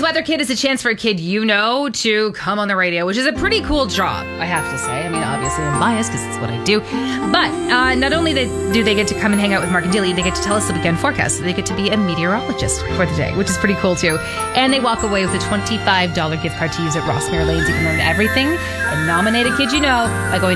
Weather Kid is a chance for a kid you know to come on the radio, which is a pretty cool job, I have to say. I mean, obviously I'm biased because it's what I do. But not only do they get to come and hang out with Mark and Dilly, they get to tell us the weekend forecast. So they get to be a meteorologist for the day, which is pretty cool too. And they walk away with a $25 gift card to use at Rossmere Lanes. You can learn everything and nominate a kid you know by going